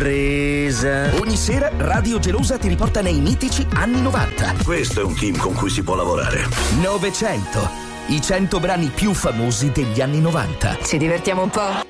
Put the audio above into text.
Sorpresa. Ogni sera Radio Gelosa ti riporta nei mitici anni 90. Questo è un team con cui si può lavorare. 900. I 100 brani più famosi degli anni 90. Ci divertiamo un po'?